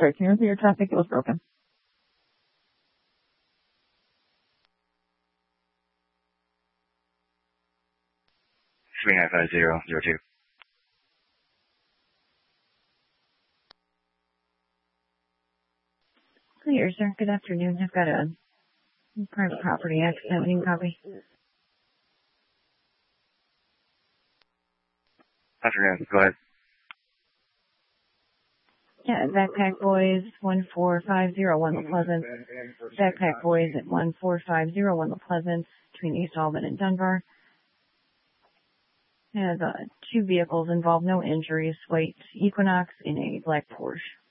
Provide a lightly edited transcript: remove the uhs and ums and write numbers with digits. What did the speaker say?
sorry, can you repeat your traffic? It was broken. 395002. Clear, sir. Good afternoon. I've got a private property accident. You can copy. Afternoon. Go ahead. Yeah, Backpack Boys 14501 La Pleasant. Backpack Boys at 14501 La Pleasant between East Albany and Dunbar. Has two vehicles involved, no injuries. White Equinox in a black Porsche.